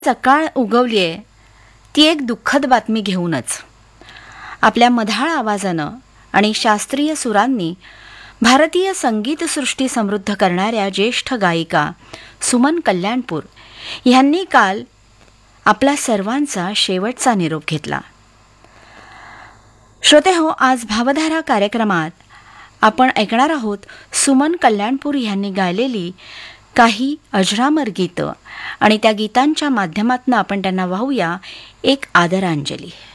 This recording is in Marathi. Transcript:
सकाळ उगवली आहे ती एक दुःखद बातमी घेऊनच. आपल्या मधाळ आवाजानं आणि शास्त्रीय सुरांनी भारतीय संगीतसृष्टी समृद्ध करणाऱ्या ज्येष्ठ गायिका सुमन कल्याणपूर ह्यांनी काल आपला सर्वांचा शेवटचा निरोप घेतला. श्रोतेहो, आज भावधारा कार्यक्रमात आपण ऐकणार आहोत सुमन कल्याणपूर ह्यांनी गायलेली काही अजरामर गीतं आणि त्या गीतांच्या माध्यमातून आपण त्यांना वाहूया एक आदरांजली.